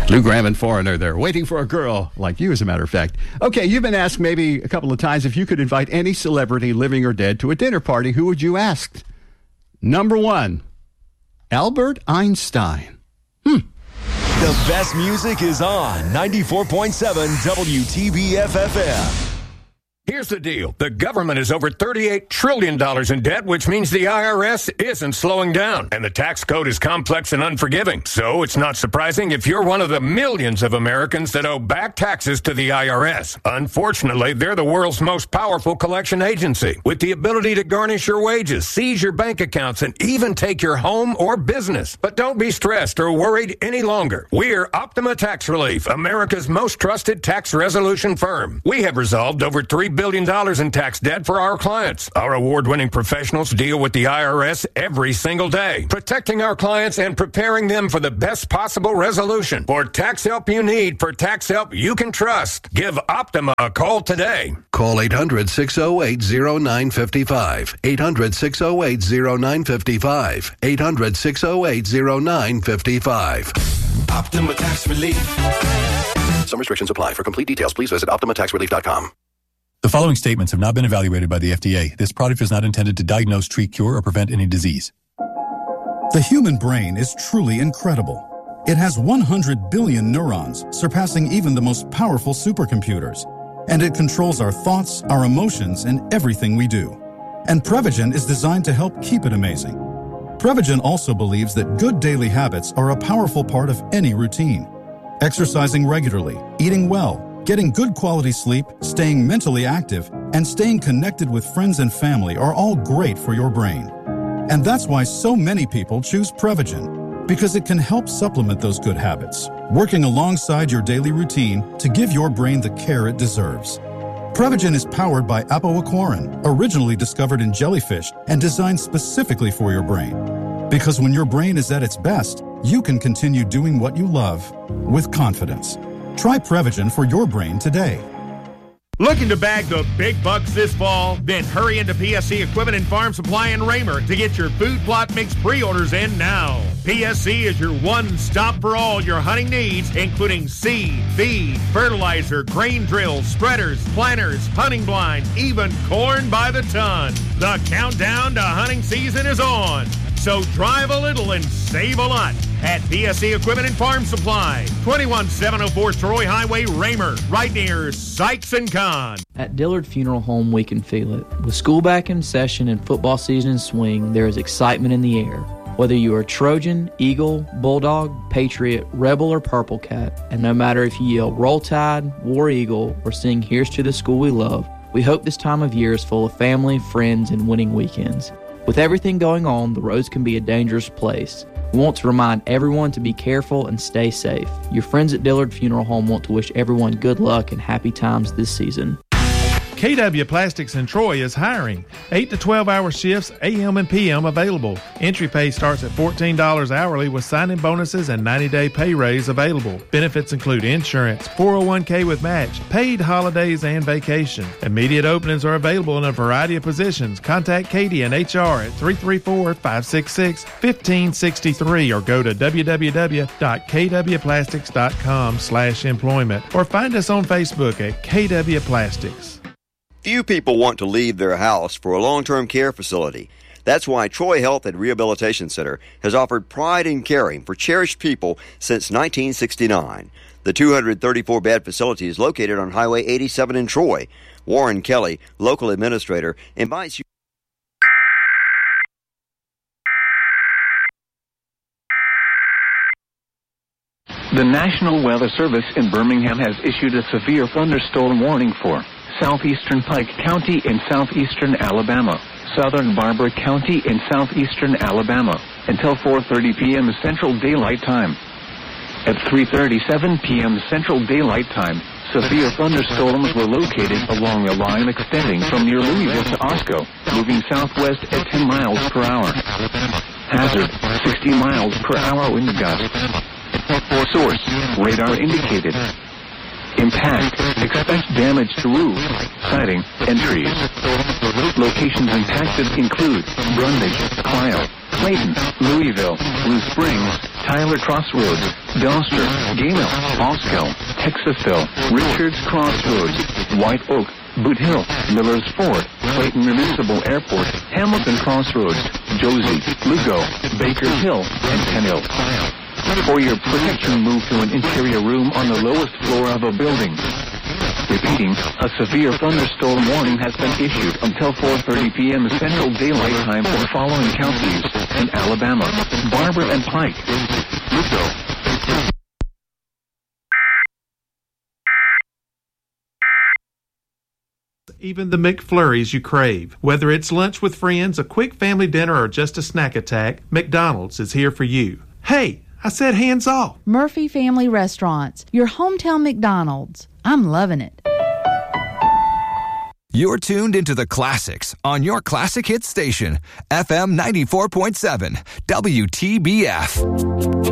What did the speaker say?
Lou Gramm and Foreigner there, waiting for a girl like you, as a matter of fact. Okay, you've been asked maybe a couple of times if you could invite any celebrity, living or dead, to a dinner party, who would you ask? Number one, Albert Einstein. The best music is on 94.7 WTBF-FM. Here's the deal. The government is over $38 trillion in debt, which means the IRS isn't slowing down. And the tax code is complex and unforgiving. So it's not surprising if you're one of the millions of Americans that owe back taxes to the IRS. Unfortunately, they're the world's most powerful collection agency, with the ability to garnish your wages, seize your bank accounts, and even take your home or business. But don't be stressed or worried any longer. We're Optima Tax Relief, America's most trusted tax resolution firm. We have resolved over $3 billion in tax debt for our clients. Our award-winning professionals deal with the IRS every single day, protecting our clients and preparing them for the best possible resolution. For tax help you need, for tax help you can trust, give Optima a call today. Call 800-608-0955. 800-608-0955. 800-608-0955. Optima Tax Relief. Some restrictions apply. For complete details, please visit OptimaTaxRelief.com. The following statements have not been evaluated by the FDA. This product is not intended to diagnose, treat, cure, or prevent any disease. The human brain is truly incredible. It has 100 billion neurons, surpassing even the most powerful supercomputers. And it controls our thoughts, our emotions, and everything we do. And Prevagen is designed to help keep it amazing. Prevagen also believes that good daily habits are a powerful part of any routine. Exercising regularly, eating well, getting good quality sleep, staying mentally active, and staying connected with friends and family are all great for your brain. And that's why so many people choose Prevagen, because it can help supplement those good habits, working alongside your daily routine to give your brain the care it deserves. Prevagen is powered by apoaquarin, originally discovered in jellyfish and designed specifically for your brain. Because when your brain is at its best, you can continue doing what you love with confidence. Try Prevagen for your brain today. Looking to bag the big bucks this fall? Then hurry into PSC Equipment and Farm Supply in Raymer to get your food plot mix pre-orders in now. PSC is your one-stop for all your hunting needs, including seed, feed, fertilizer, grain drills, spreaders, planters, hunting blinds, even corn by the ton. The countdown to hunting season is on. So drive a little and save a lot at PSC Equipment and Farm Supply, 21704 Troy Highway, Raymer, right near Sykes & Kahn. At Dillard Funeral Home, we can feel it. With school back in session and football season in swing, there is excitement in the air. Whether you are Trojan, Eagle, Bulldog, Patriot, Rebel, or Purple Cat, and no matter if you yell Roll Tide, War Eagle, or sing Here's to the School We Love, we hope this time of year is full of family, friends, and winning weekends. With everything going on, the roads can be a dangerous place. We want to remind everyone to be careful and stay safe. Your friends at Dillard Funeral Home want to wish everyone good luck and happy times this season. KW Plastics in Troy is hiring. 8 to 12-hour shifts, AM and PM available. Entry pay starts at $14 hourly with sign-in bonuses and 90-day pay raise available. Benefits include insurance, 401k with match, paid holidays, and vacation. Immediate openings are available in a variety of positions. Contact Katie and HR at 334-566-1563 or go to www.kwplastics.com/employment or find us on Facebook at KW Plastics. Few people want to leave their house for a long-term care facility. That's why Troy Health and Rehabilitation Center has offered pride in caring for cherished people since 1969. The 234-bed facility is located on Highway 87 in Troy. Warren Kelly, local administrator, invites you. The National Weather Service in Birmingham has issued a severe thunderstorm warning for southeastern Pike County in southeastern Alabama, southern Barber County in southeastern Alabama, until 4:30 p.m. Central Daylight Time. At 3:37 p.m. Central Daylight Time, severe thunderstorms were located along a line extending from near Louisville to Osco, moving southwest at 10 miles per hour. Hazard, 60 miles per hour wind gust. Source, radar indicated. Impact, expect damage to roof, siding, and trees. Locations impacted include Brundage, Clio, Clayton, Louisville, Blue Springs, Tyler Crossroads, Gloucester, Gaynell, Osco, Texasville, Richards Crossroads, White Oak, Boot Hill, Millers Ford, Clayton Municipal Airport, Hamilton Crossroads, Josie, Lugo, Baker Hill, and Penn. For your protection, move to an interior room on the lowest floor of a building. Repeating, a severe thunderstorm warning has been issued until 4:30 p.m. Central Daylight Time for the following counties in Alabama: Barber and Pike, Lugo. Even the McFlurries you crave. Whether it's lunch with friends, a quick family dinner, or just a snack attack, McDonald's is here for you. Hey, I said hands off. Murphy Family Restaurants, your hometown McDonald's. I'm loving it. You're tuned into the classics on your classic hit station, FM 94.7, WTBF.